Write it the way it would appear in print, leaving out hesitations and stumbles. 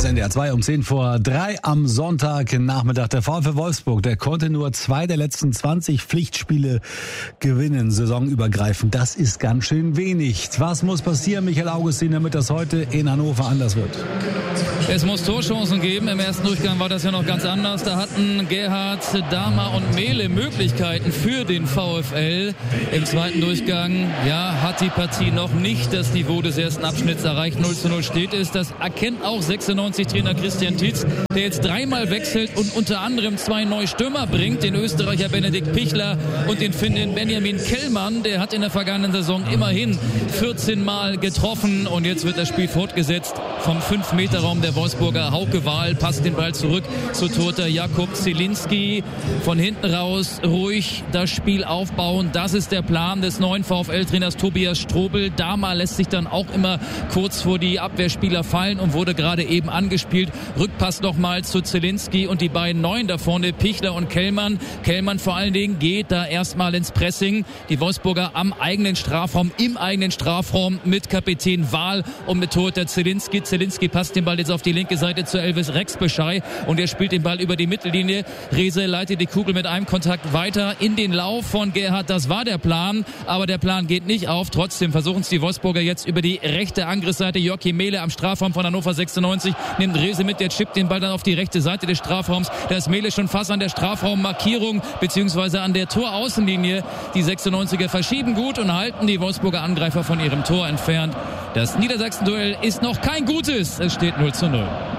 ist NDR 2 um 10:10 am Sonntagnachmittag. Der VfL Wolfsburg, der konnte nur 2 der letzten 20 Pflichtspiele gewinnen, saisonübergreifend. Das ist ganz schön wenig. Was muss passieren, Michael Augustin, damit das heute in Hannover anders wird? Es muss Torchancen geben. Im ersten Durchgang war das ja noch ganz anders. Da hatten Gerhard, Dahmer und Mehle Möglichkeiten für den VfL. Im zweiten Durchgang, hat die Partie noch nicht das Niveau des ersten Abschnitts erreicht. 0:0 steht es. Das erkennt auch 96-Trainer Christian Tietz, der jetzt 3-mal wechselt und unter anderem 2 neue Stürmer bringt. Den Österreicher Benedikt Pichler und den Finnen Benjamin Kellmann. Der hat in der vergangenen Saison immerhin 14 Mal getroffen. Und jetzt wird das Spiel fortgesetzt vom 5-Meter-Raum. Der Wolfsburger Hauke Wahl passt den Ball zurück zu Torhüter Jakub Zielinski. Von hinten raus ruhig das Spiel aufbauen. Das ist der Plan des neuen VfL-Trainers Tobias Strobel. Dahmer lässt sich dann auch immer kurz vor die Abwehrspieler fallen und wurde gerade eben angespielt. Rückpass nochmal zu Zielinski und die beiden Neuen da vorne, Pichler und Kellmann. Kellmann vor allen Dingen geht da erstmal ins Pressing. Die Wolfsburger im eigenen Strafraum mit Kapitän Wahl und mit Torhüter Zielinski. Zielinski passt den Ball jetzt auf die linke Seite zu Elvis Rexbeschei und er spielt den Ball über die Mittellinie. Rehse leitet die Kugel mit einem Kontakt weiter in den Lauf von Gerhard. Das war der Plan, aber der Plan geht nicht auf. Trotzdem versuchen es die Wolfsburger jetzt über die rechte Angriffsseite. Joachim Mehle am Strafraum von Hannover 96 nimmt Rehse mit, der chippt den Ball dann auf die rechte Seite des Strafraums. Da ist Mehle schon fast an der Strafraummarkierung beziehungsweise an der Toraußenlinie. Die 96er verschieben gut und halten die Wolfsburger Angreifer von ihrem Tor entfernt. Das Niedersachsen-Duell ist noch kein gutes. Es steht 0:0.